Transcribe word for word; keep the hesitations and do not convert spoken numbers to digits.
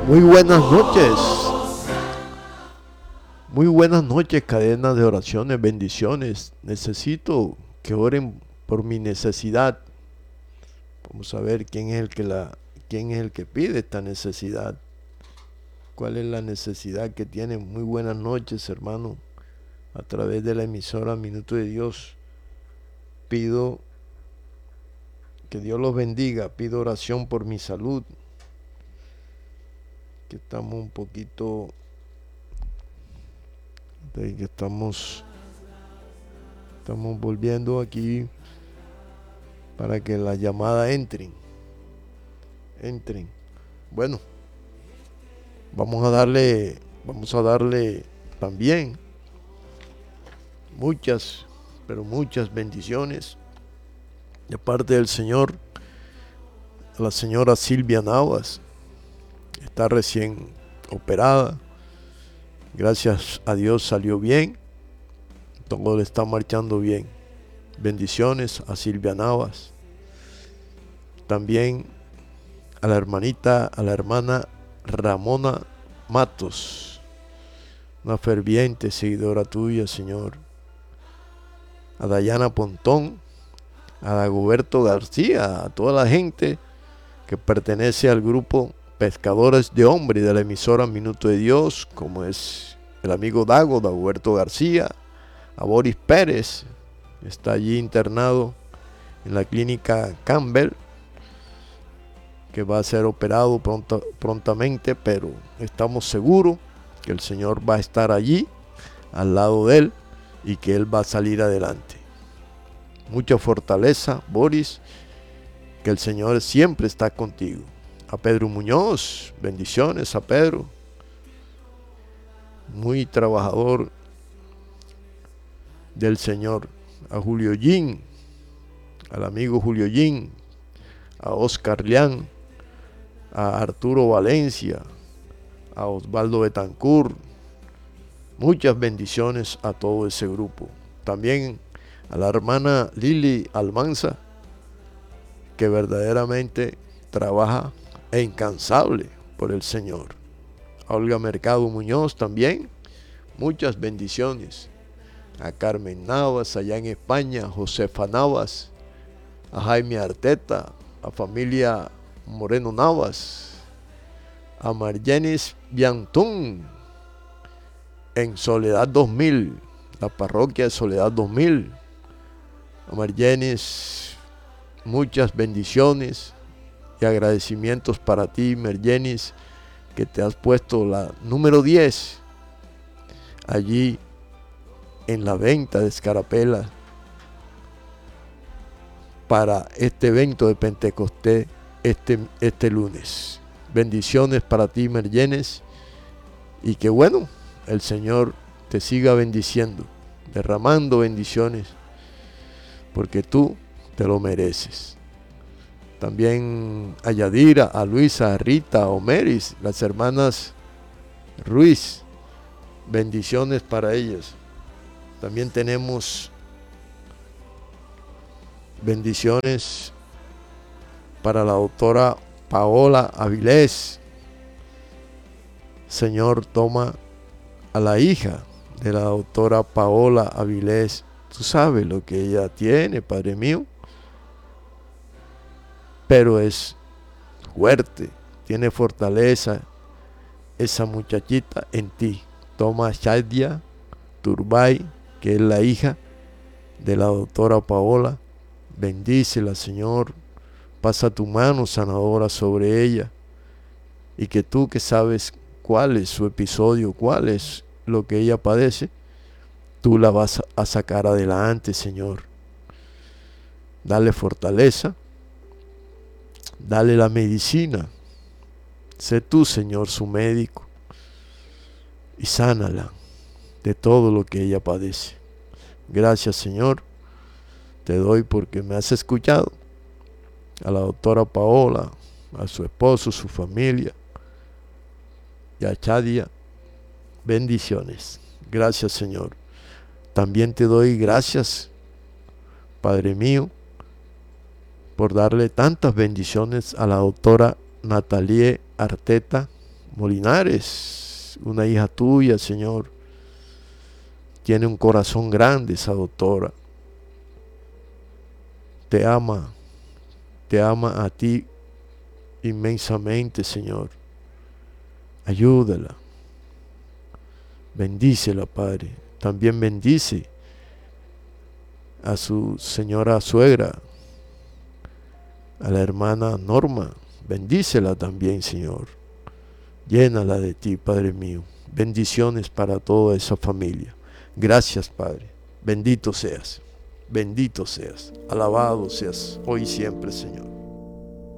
Muy buenas noches. Muy buenas noches, cadena de oraciones, bendiciones. Necesito que oren por mi necesidad. Vamos a ver quién es el que la quién es el que pide esta necesidad. ¿Cuál es la necesidad que tiene? Muy buenas noches, hermano. A través de la emisora Minuto de Dios pido que Dios los bendiga. Pido oración por mi salud. Que estamos un poquito de que estamos estamos volviendo aquí para que las llamadas entren entren bueno, vamos a darle vamos a darle también muchas pero muchas bendiciones de parte del Señor a la señora Silvia Navas. Está recién operada. Gracias a Dios salió bien. Todo le está marchando bien. Bendiciones a Silvia Navas. También a la hermanita, a la hermana Ramona Matos, una ferviente seguidora tuya, Señor. A Dayana Pontón, a Dagoberto García, a toda la gente que pertenece al grupo Pescadores de Hombres de la emisora Minuto de Dios, como es el amigo Dago, Dagoberto García, a Boris Pérez, está allí internado en la clínica Campbell, que va a ser operado pronto, prontamente, pero estamos seguros que el Señor va a estar allí, al lado de él, y que él va a salir adelante. Mucha fortaleza, Boris, que el Señor siempre está contigo. A Pedro Muñoz, bendiciones a Pedro, muy trabajador del Señor. A Julio Gin, al amigo Julio Gin, a Oscar Lián, a Arturo Valencia, a Osvaldo Betancourt. Muchas bendiciones a todo ese grupo. También a la hermana Lili Almanza, que verdaderamente trabaja e incansable por el Señor. A Olga Mercado Muñoz también, muchas bendiciones. A Carmen Navas allá en España, a Josefa Navas, a Jaime Arteta, a familia Moreno Navas, a Margenis Biantún en Soledad dos mil, la parroquia de Soledad dos mil. A Margenis, muchas bendiciones y agradecimientos para ti, Mergenis, que te has puesto la número diez allí en la venta de Escarapela para este evento de Pentecostés este, este lunes. Bendiciones para ti, Mergenis, y que bueno, el Señor te siga bendiciendo, derramando bendiciones, porque tú te lo mereces. También a Yadira, a Luisa, a Rita, a Omeris, las hermanas Ruiz, bendiciones para ellas. También tenemos bendiciones para la doctora Paola Avilés. Señor, toma a la hija de la doctora Paola Avilés. Tú sabes lo que ella tiene, Padre mío, pero es fuerte, tiene fortaleza esa muchachita en ti. Toma a Shadia Turbay, que es la hija de la doctora Paola. Bendícela, Señor. Pasa tu mano sanadora sobre ella, y que tú, que sabes cuál es su episodio, cuál es lo que ella padece, tú la vas a sacar adelante, Señor. Dale fortaleza, dale la medicina. Sé tú, Señor, su médico, y sánala de todo lo que ella padece. Gracias, Señor, te doy porque me has escuchado. A la doctora Paola, a su esposo, su familia, y a Chadia, bendiciones. Gracias, Señor. También te doy gracias, Padre mío, por darle tantas bendiciones a la doctora Natalie Arteta Molinares, una hija tuya, Señor. Tiene un corazón grande esa doctora. Te ama, te ama a ti inmensamente, Señor. Ayúdala. Bendícela, Padre. También bendice a su señora suegra, a la hermana Norma. Bendícela también, Señor. Llénala de ti, Padre mío. Bendiciones para toda esa familia. Gracias, Padre. Bendito seas. Bendito seas. Alabado seas hoy y siempre, Señor.